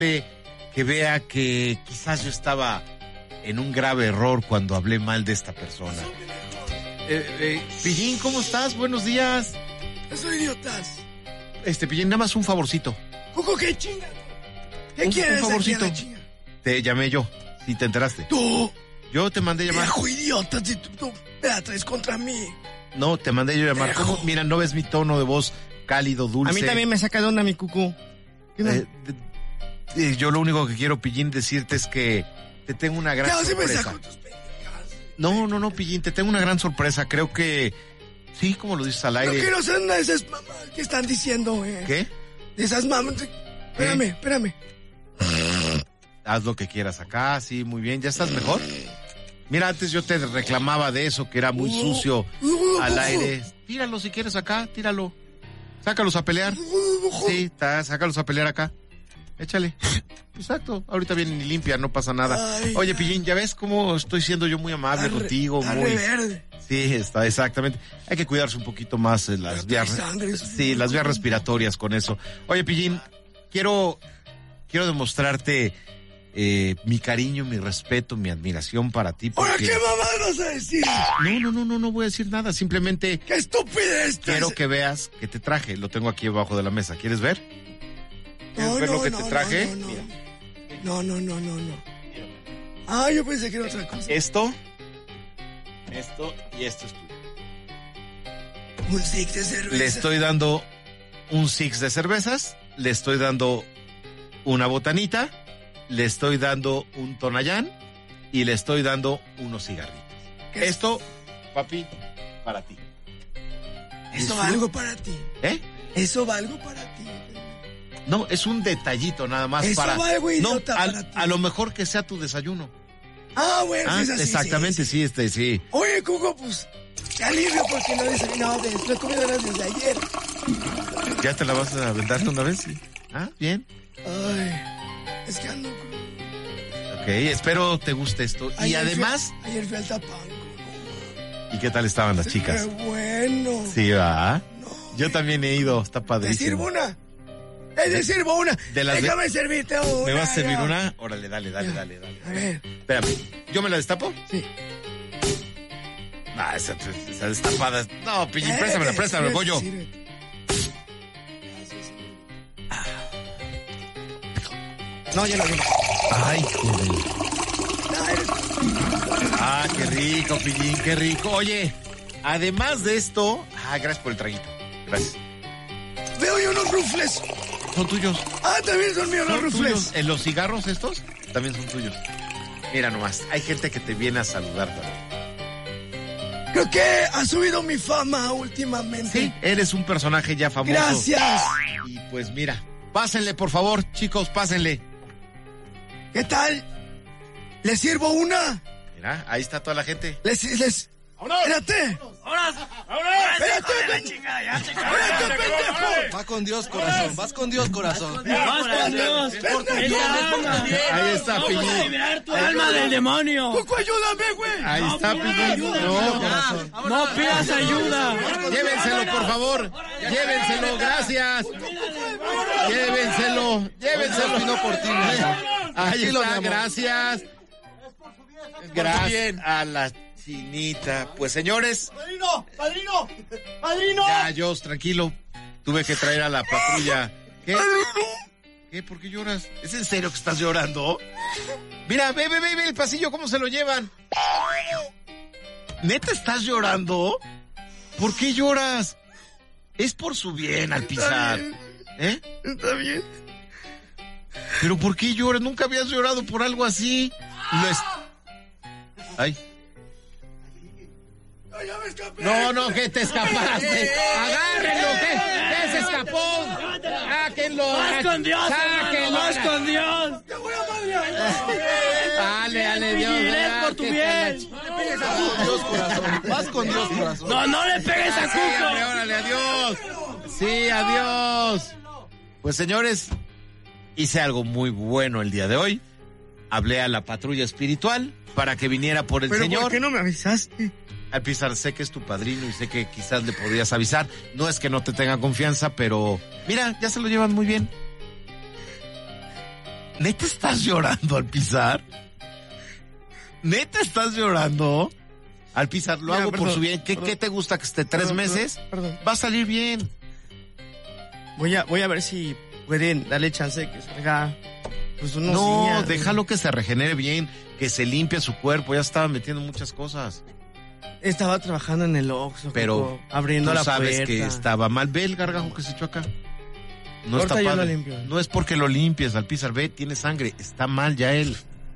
que vea que quizás yo estaba en un grave error cuando hablé mal de esta persona. Pillín, ¿cómo estás? Buenos días. Eso, idiotas. Pillín, nada más un favorcito. Cuco, ¿qué chinga? ¿Qué quieres? Un favorcito. Te llamé yo, si te enteraste. ¿Tú? Yo te mandé llamar. Viejo idiota, si tú me la traes contra mí. No, te mandé yo llamar. ¿Cómo? Mira, ¿no ves mi tono de voz cálido, dulce? A mí también me saca de onda mi Cucu. Yo lo único que quiero, Pillín, decirte es que te tengo una gran sorpresa. No, Pillín, te tengo una gran sorpresa. Creo que... Sí, como lo dices al aire. No quiero ser una de esas mamás que están diciendo, ¿Qué? De esas mamás. Espérame. Haz lo que quieras acá, sí, muy bien. ¿Ya estás mejor? Mira, antes yo te reclamaba de eso, que era muy sucio al aire. Tíralo si quieres acá, tíralo. Sácalos a pelear. Sí, sácalos a pelear acá. Échale. Exacto, ahorita vienen y limpia, no pasa nada. Ay, oye, Pillín, ¿ya ves cómo estoy siendo yo muy amable contigo? Muy verde. Sí, está, exactamente. Hay que cuidarse un poquito más las vías. Sí, las vías respiratorias con eso. Oye, Pillín, quiero demostrarte mi cariño, mi respeto, mi admiración para ti. ¿Ahora qué mamá vas a decir? No voy a decir nada, simplemente... ¡Qué estupidez! Quiero que veas que te traje, lo tengo aquí abajo de la mesa, ¿quieres ver? ¿Quieres ver lo que te traje? Mira. No. Ah, yo pensé que era otra cosa. Esto y esto es tuyo. Un six de cerveza. Le estoy dando un six de cervezas, le estoy dando una botanita, le estoy dando un Tonayán y le estoy dando unos cigarritos. Esto, papi, para ti. Eso va algo para ti. Eso va algo para ti. No, es un detallito nada más. Eso para... va algo idiota para ti. A lo mejor que sea tu desayuno. Ah, bueno, es así. Exactamente, sí. Oye, Cuco, pues, te alivio porque no he desayunado no he comido nada desde ayer. ¿Ya te la vas a aventar una vez? Sí. Ah, bien. Ay, es que ando crudo. Ok, espero te guste esto. Y además... Ayer fui al Tapanco. ¿Y qué tal estaban las chicas? ¡Qué bueno! Sí, ¿va? No, yo también he ido, está padrísimo. ¿Te sirvo una? ¡Te sirvo una! Déjame servirte una. ¿Me vas a servir una? Órale, dale. A ver. Espérame, ¿yo me la destapo? Sí. Ah, esa destapada. No, Pillín, préstamela, voy yo. No, ya la vi. Ay, joder. Ah, qué rico, Pillín, qué rico. Oye, además de esto... gracias por el traguito. Gracias. Veo yo unos rufles. Son tuyos. Ah, también son míos los rufles. ¿En los cigarros estos? También son tuyos. Mira nomás, hay gente que te viene a saludar también. Creo que ha subido mi fama últimamente. Sí, eres un personaje ya famoso. Gracias. Y pues mira, pásenle por favor, chicos, pásenle. ¿Qué tal? ¿Les sirvo una? Mira, ahí está toda la gente. Espérate. ¡Ahora! ¡Espérate! ¡Espérate, pendejo! Va con Dios, corazón. Vas con Dios, corazón. ¡Vas con Dios! Ahí está, Pillín. Vamos a liberar tu alma del demonio. Cuco, ayúdame, güey. Ahí está, Pillín. No pidas ayuda. Llévenselo, por favor. Llévenselo, gracias. Llévenselo. Vino por ti, Ahí está, gracias. Gracias a la chinita. Pues, señores. ¡Padrino! Ya, Jos, tranquilo. Tuve que traer a la patrulla. ¿Qué? ¿Qué? ¿Por qué lloras? ¿Es en serio que estás llorando? Mira, ve el pasillo, ¿cómo se lo llevan? ¿Neta estás llorando? ¿Por qué lloras? Es por su bien al pisar. Está bien. ¿Pero por qué lloras? Nunca habías llorado por algo así. Ay. Ya me escapé. No, que te escapaste. Agárrenlo, que se escapó. Sáquenlo. ¡Vas con Dios, hermano! ¡Vas con Dios! ¡Te voy a madrear! Dale, Dios. Es por tu bien. Dios, corazón. Vas con Dios, corazón. No le pegues a Cuco. Órale, adiós. Sí, adiós. Pues, señores, hice algo muy bueno el día de hoy. Hablé a la patrulla espiritual para que viniera por el ¿Pero Señor. por qué no me avisaste? Al pisar, sé que es tu padrino y sé que quizás le podrías avisar. No es que no te tenga confianza, pero mira, ya se lo llevan muy bien. ¿Neta estás llorando al pisar? ¿Neta estás llorando? Al pisar, lo Mira, hago perdón, por su bien. ¿Qué perdón. te gusta que esté 3 meses? Perdón. Va a salir bien. Voy a ver si pueden darle chance de que salga pues unos No, días. déjalo que se regenere bien, que se limpie su cuerpo. Ya estaba metiendo muchas cosas. Estaba trabajando en el Oxxo, Pero Cuco, abriendo tú la sabes puerta. que estaba mal. Ve el gargajo que se echó acá. No Ahorita está yo padre. lo limpio. No es porque lo limpies, al pisar. Ve, tiene sangre. Está mal ya él.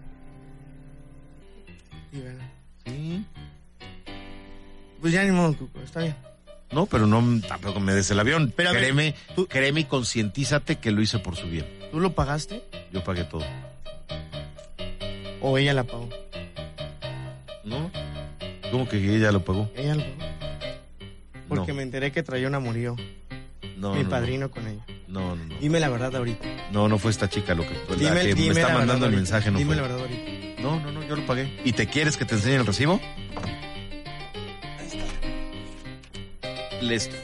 Sí, ¿verdad? Sí. Pues ya ni modo, Cuco, está bien. No, pero no tampoco me des el avión. Pero a ver, créeme y concientízate que lo hice por su bien. ¿Tú lo pagaste Yo pagué todo. o ella la pagó? ¿No? ¿Cómo que ella lo pagó? Ella lo pagó. Porque No. me enteré que traía un amorío, No, mi no, padrino con ella. No. Dime la verdad ahorita. No fue esta chica lo que la que me está la mandando verdad el ahorita. mensaje. No Dime fue. la verdad ahorita. No, yo lo pagué. ¿Y te quieres que te enseñe el recibo? Listo.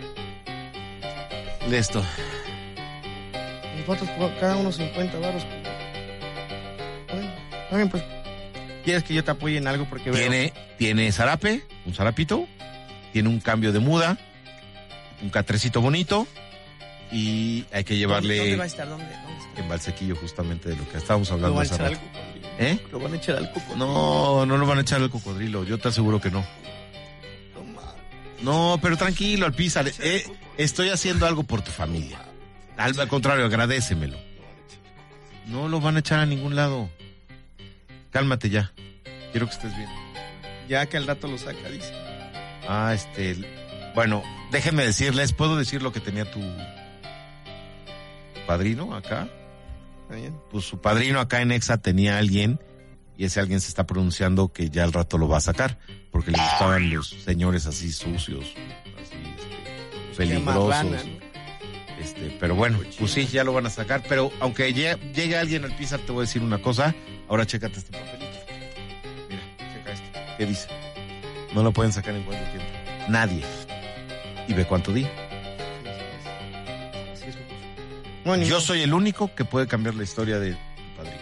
Mis fotos, cada uno 50 varos. Bueno, está bien, pues. ¿Quieres que yo te apoye en algo? Porque veo... Tiene zarape, un zarapito, tiene un cambio de muda, un catrecito bonito y hay que llevarle ¿Dónde va a estar? ¿Dónde está? en Valsequillo justamente de lo que estábamos Lo hablando van a hace echar al rato. cocodrilo. ¿Eh? Lo van a echar al cocodrilo. No lo van a echar al cocodrilo, yo te aseguro que no. No, pero tranquilo, Alpiza, estoy haciendo algo por tu familia. Al contrario, agradécemelo. No lo van a echar a ningún lado. Cálmate ya. Quiero que estés bien. Ya que al rato lo saca, dice. Bueno, déjenme decirles, ¿puedo decir lo que tenía tu padrino acá? ¿Está bien? Pues su padrino acá en Exa tenía a alguien y ese alguien se está pronunciando que ya al rato lo va a sacar porque le gustaban los señores así sucios, así peligrosos. marrana, ¿no? Pero bueno, pues sí, ya lo van a sacar, pero aunque llegue alguien al Pizar, te voy a decir una cosa, ahora chécate este papelito. Mira, checa esto. ¿Qué dice? No lo pueden sacar en cuánto tiempo. Nadie. ¿Y ve cuánto di? Así es. Bueno, Yo soy el único que puede cambiar la historia de tu padrino.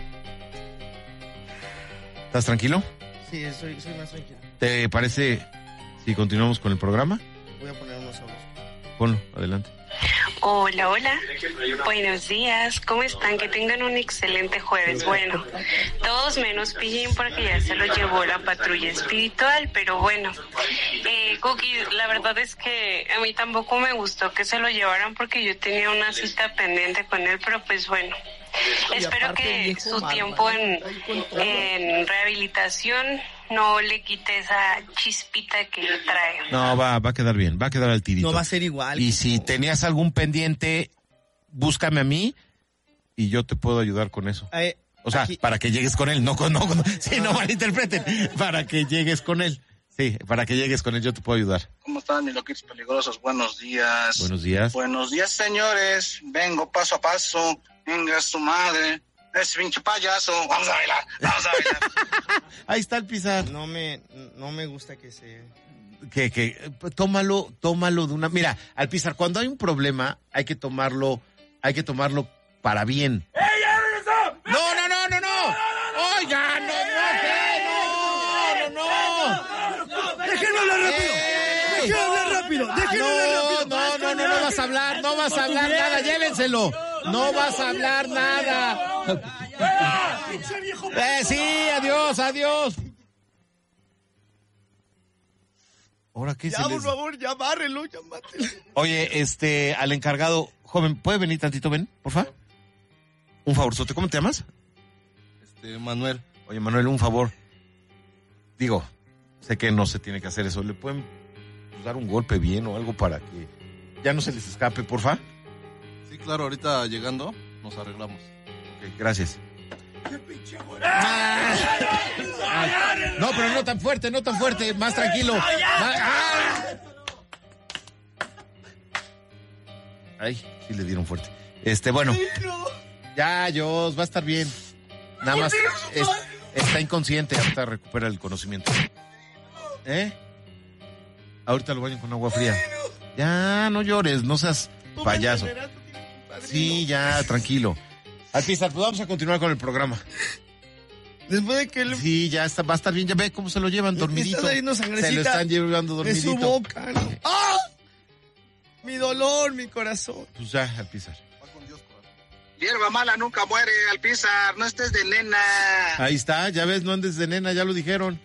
¿Estás tranquilo? Sí, soy más tranquilo. ¿Te parece si continuamos con el programa? Voy a poner unos audios. Ponlo, adelante. Hola, hola. Buenos días. ¿Cómo están? Que tengan un excelente jueves. Bueno, todos menos Pillín porque ya se lo llevó la patrulla espiritual, pero bueno. Cookie, la verdad es que a mí tampoco me gustó que se lo llevaran porque yo tenía una cita pendiente con él, pero pues bueno. Espero que su tiempo en rehabilitación no le quite esa chispita que trae. No, va a quedar bien, va a quedar al tirito. No va a ser igual. Y si tenías algún pendiente, búscame a mí y yo te puedo ayudar con eso. O sea, aquí- para que llegues con él, no, sí, no malinterpreten, para que llegues con él. Sí, para que llegues con él, yo te puedo ayudar. ¿Cómo están, mis loquitos peligrosos? Buenos días. Buenos días. Buenos días, señores. Vengo paso a paso. Venga su madre. Ese pinche payaso. Vamos a bailar. Ahí está el Pizar. No me gusta que se... Tómalo de una... Mira, al Pizar, cuando hay un problema, hay que tomarlo para bien. ¡No! ¡Oiga, no! ¡Déjenme hablar rápido! ¡Déjenme hablar rápido! ¡Déjenme hablar rápido! No vas a hablar nada, llévenselo. No vas a hablar nada. Sí, adiós. ¿Ahora qué Ya, se por les... favor, ya bárrelo, ya mátelo. Oye, al encargado, joven, ¿puede venir tantito, ven, por favor? Un favorzote, ¿cómo te llamas? Manuel. Oye, Manuel, un favor. Digo, sé que no se tiene que hacer eso. ¿Le pueden dar un golpe bien o algo para que ya no se les escape, porfa? Sí, claro, ahorita llegando nos arreglamos. Ok, gracias. No, pero no tan fuerte, más tranquilo. Ay, sí le dieron fuerte. Bueno. Ya, Dios, va a estar bien. Nada más está inconsciente, ahorita recupera el conocimiento. Ahorita lo baño con agua fría. Ya, no llores, no seas payaso. Sí, ya, tranquilo. Alpizar, pues vamos a continuar con el programa. Después de que... Sí, ya está, va a estar bien. Ya ve cómo se lo llevan, dormidito. Está saliendo sangrecita. Se lo están llevando de dormidito. su boca, ¿no? ¡Ah! Mi dolor, mi corazón. Pues ya, Alpizar. Hierba mala nunca muere, Alpizar, no estés de nena. Ahí está, ya ves, no andes de nena, ya lo dijeron.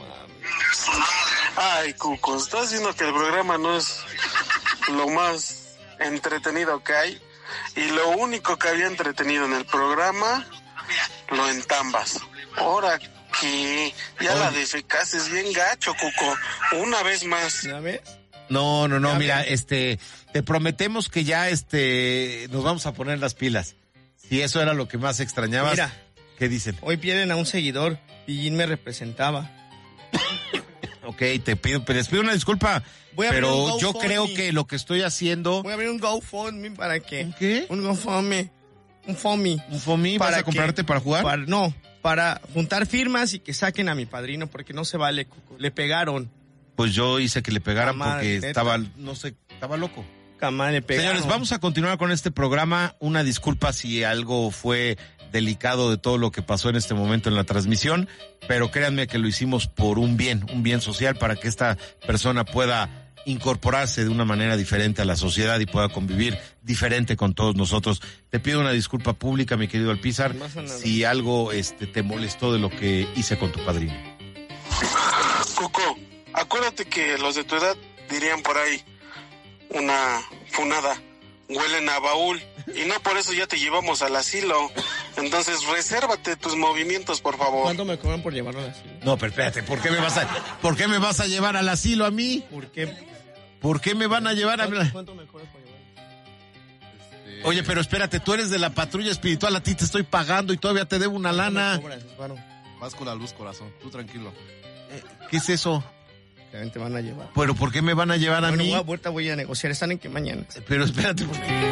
Ay, Cuco, estás diciendo que el programa no es lo más entretenido que hay. Y lo único que había entretenido en el programa, lo entambas. Ahora que ya la defecaste es bien gacho, Cuco. Una vez más. ¿Ya ves? No, mira, te prometemos que ya, nos vamos a poner las pilas. Si eso era lo que más extrañabas. Mira. ¿Qué dicen? Hoy pierden a un seguidor. Pillín me representaba. Ok, les pido una disculpa. Pero yo creo que lo que estoy haciendo... Voy a abrir un GoFundMe para que... ¿Un qué? Un GoFundMe. Un FOMI. ¿Un FOMI? ¿Vas a comprarte para jugar? Para juntar firmas y que saquen a mi padrino, porque no se vale, Cuco. Le pegaron. Pues yo hice que le pegaran porque neta. estaba loco. Camán, le pegaron. Señores, vamos a continuar con este programa. Una disculpa si algo fue delicado de todo lo que pasó en este momento en la transmisión, pero créanme que lo hicimos por un bien social, para que esta persona pueda incorporarse de una manera diferente a la sociedad y pueda convivir diferente con todos nosotros. Te pido una disculpa pública, mi querido Alpizar, si algo te molestó de lo que hice con tu padrino. Cuco, acuérdate que los de tu edad dirían por ahí una funada, huelen a baúl, y no por eso ya te llevamos al asilo. Entonces resérvate tus movimientos, por favor. ¿Cuánto me cobran por llevarlo al asilo? No, pero espérate, ¿por qué me vas a llevar al asilo a mí? ¿Por qué me van a llevar a... ¿Cuánto me cobras por llevarlo? Oye, pero espérate, tú eres de la patrulla espiritual, a ti te estoy pagando y todavía te debo una lana. Vas con la luz, corazón, tú tranquilo. ¿Qué es eso? Que te van a llevar. ¿Pero por qué me van a llevar a mí? Ahorita voy a negociar, están en que mañana. Pero espérate,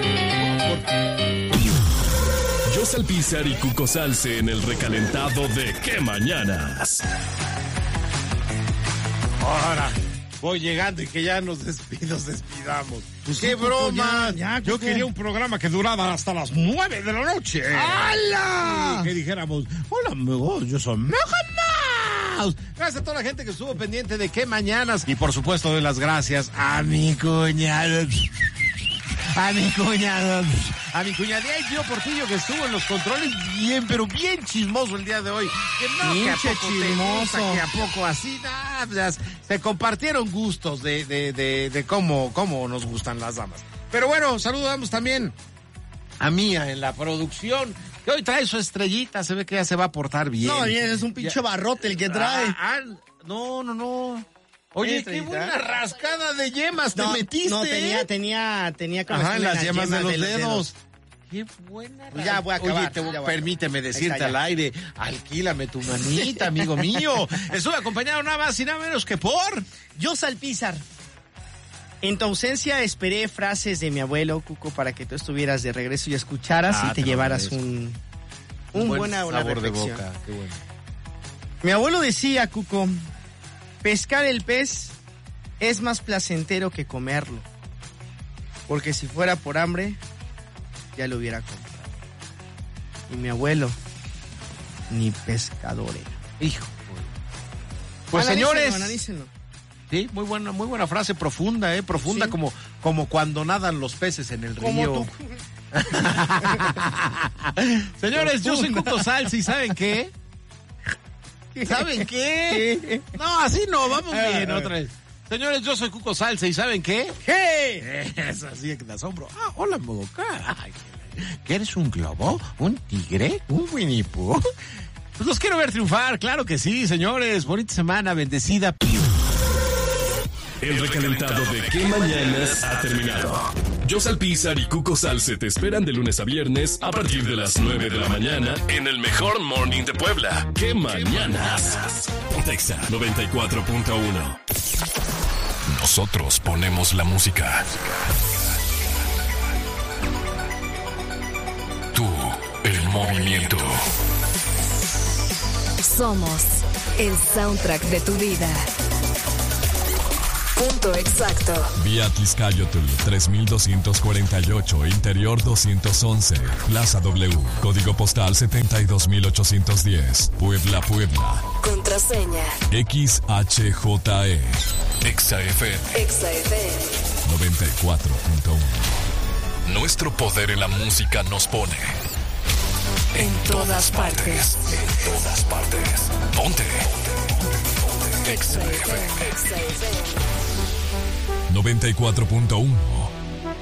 José Alpizar y Cuco Salce en el recalentado de ¿Qué Mañanas? Ahora voy llegando y que ya nos despidamos. Pues ¡qué broma! Yo quería un programa que durara hasta las 9 de la noche. ¡Hala! Que dijéramos, hola amigos, yo soy Mouse. Gracias a toda la gente que estuvo pendiente de ¿Qué Mañanas? Y por supuesto doy las gracias a mi cuñado. A mi cuñadito Portillo, que estuvo en los controles bien, pero bien chismoso el día de hoy. Que no, que a poco chismoso, que a poco así, nada, se compartieron gustos de cómo nos gustan las damas. Pero bueno, saludamos también a Mía en la producción, que hoy trae su estrellita, se ve que ya se va a portar bien. No, bien, es un pinche barrote el que trae. No. Oye, qué buena rascada de yemas te metiste. No, tenía ajá, las yemas de los dedos. Qué buena. Pues ya voy a acabar. Oye, permíteme decirte al aire, alquílame tu manita, amigo mío. Estuve acompañado nada más y nada menos que por José Alpizar. En tu ausencia esperé frases de mi abuelo, Cuco, para que tú estuvieras de regreso y escucharas y te llevaras un buena sabor reflexión. de boca. Qué bueno. Mi abuelo decía, Cuco, pescar el pez es más placentero que comerlo, porque si fuera por hambre, ya lo hubiera comprado. Y mi abuelo, ni pescador era. Hijo. Pues señores, analícenlo. Sí, muy buena frase, profunda, profunda, sí. como cuando nadan los peces en el río. Señores, yo soy Cuco Salce y ¿saben qué? ¿Saben qué? No, así no, vamos bien otra vez. Señores, yo soy Cuco Salce y ¿saben qué? ¿Qué? Es así que te asombro. Hola, Mogoca. ¿Qué eres, un globo? ¿Un tigre? ¿Un Winnie Pooh? Pues los quiero ver triunfar, claro que sí, señores. Bonita semana, bendecida. El recalentado de ¿Qué Mañanas? Ha terminado. José Alpizar y Cuco Salce te esperan de lunes a viernes a partir de las 9 de la mañana en el mejor morning de Puebla. ¿Qué Mañanas? Pontexa 94.1. Nosotros ponemos la música. Tú, el movimiento. Somos el soundtrack de tu vida. Punto exacto. Vía Tizcayotl 3248, Interior 211, Plaza W, Código Postal 72810, Puebla, Puebla. Contraseña. XHJE. XFM. XFM. 94.1. Nuestro poder en la música nos pone en todas partes. En todas partes. Ponte. XFM. 94.1.